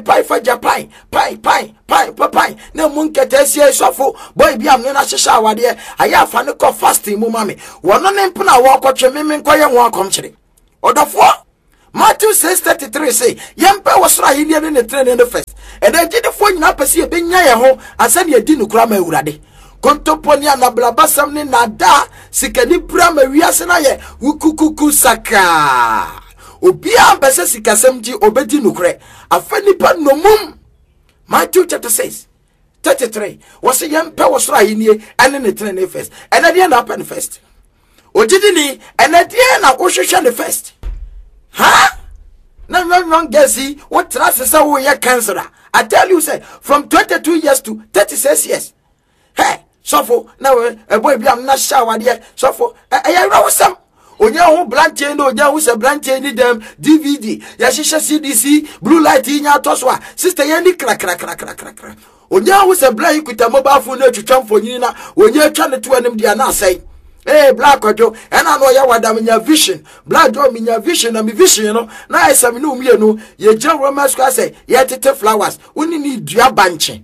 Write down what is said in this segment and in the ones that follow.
pai fa Japan pai na munketesi sofo boy bia me na hihya awade aya afa ne ko fasting mu mame wono ne mpuna wo kwotwe meme nkoye ho akomkyere odofo Matthew 6:33 say yempe wosra hini ne trene ne first and then gidefo nyina pese e benya ye ho asane edi nukura ma awurade kontoponi anablabasam ne nada sikani bra ma wiase na ye wukukuku saka obia mbese sikasem ji obedi nukure afani pa nomum Matthew chapter 6:33 was yempe wosra hini ane ne trene first and then na happen first ojidini and then na ohwehwe ne first No, Gessi, what trust is a way cancer? I tell you, say, from 22 years to 36 years. Hey, so for now, a boy, I'm not shower yet. So for I know some. On your own blanche, no, there was a blanche in them DVD. Yashisha CDC, blue light in your toswa, sister Yanni crack. On your was a blank with a mobile phone to jump for Nina when you're trying to them, they are not saying. Hey, black ojo, and I know ya wada minya vision. Black jo minya vision and mi vision, you know. Na esa mi no mi no. Ye John Romans kwa say, ye tete flowers. Uni ni dua banche.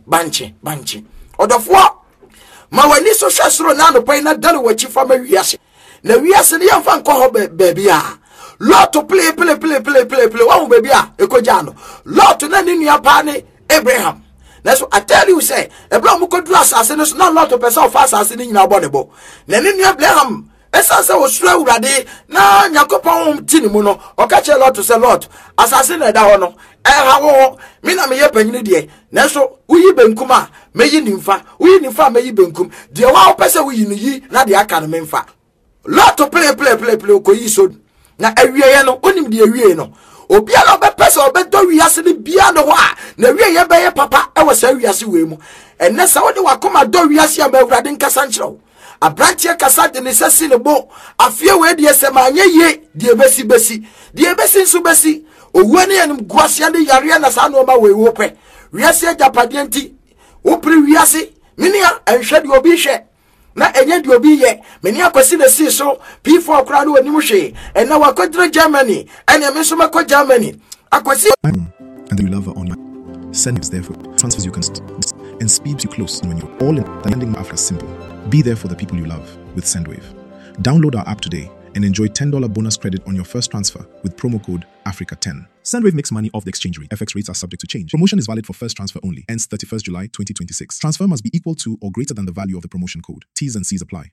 Odofo. Ma wani so hwesoro na no pai na dale wachi fa ma wiase. Na wiase ne yamfa nko ho baby a. Lot to play. Wa wo baby a ekoja no. Lot na ni nua pa ne Abraham. That's what I tell you, say, a blow could do assassins, not lot of person fast assassinating in our body. Then in your blame, as I was slow ready, now Yakopon Tinimuno, or catch a lot to say lot, assassinate that honor, how Mina may happen, dear. Naso, we ben kuma, may you nympha, we nympha may you benkum, the wow person we ye, not the academy fa. Lot to play, coiso. Now every year, no, only the arena. Obiara be pese obedo wiase ne bia no wa na wie ye be papa e wasa wiase we mu enne sa wode wakoma do wiase am awurade nkasa nkyerɛw abrantie kasa de ne sesi ne bo afie we de esema anye ye de besi nso besi owu ne yenim guase ne yare na sa no ma we wo pɛ wiase japade nti wo pri wiase minia enhwe de obi hwe na enye de obi ye meni akwasi na si so P4 kra no anim hwe and na wakodre Germany and ya meso mako Germany akwasi and you love her online. Send is there for transfers you can and speeds you close when you're all in the ending after simple. Be there for the people you love with Sendwave. Download our app today and enjoy $10 bonus credit on your first transfer with promo code Africa10. Sendwave makes money off the exchange rate. FX rates are subject to change. Promotion is valid for first transfer only. Ends 31st July 2026. Transfer must be equal to or greater than the value of the promotion code. T's and C's apply.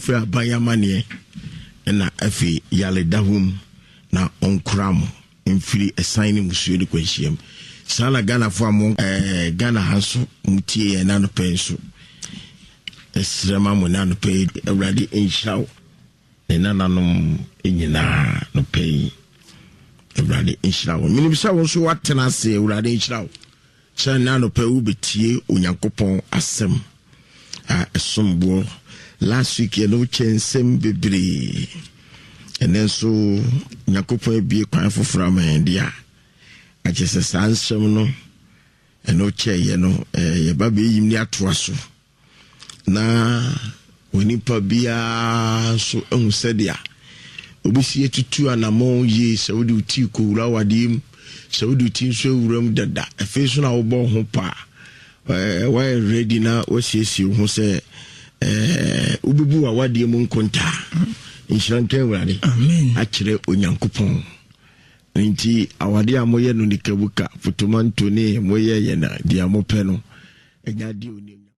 Na afi yale dahum na onkram mfiri assign musuo de kwanhyiam sana Ghana fo amon Ghana hanso mutie na no penso esrema mo na no pay awrade enhiraw na nanom enyina no pay awrade enhiraw minibisa won so watena se awrade enhiraw cha na no pay ubetie onyankopon asem a esombo. Last week, you know, Chensem Bibri, and then so Yakopo be quite for from India. I just a sanction, and no chair, you know, a baby in near Twasso. Na when you pabia so unsedia, we see it to 2 and more years, so do tea cool our dim, so do tea so room that a face on our bone hopa. Why ready now, what you who say. Ububu awadi mu nkonta inshanke wurade amen akire onyankopon nti awade amoye no nikabuka fotomanto ne moye ye na dia mopɛ no enya di oni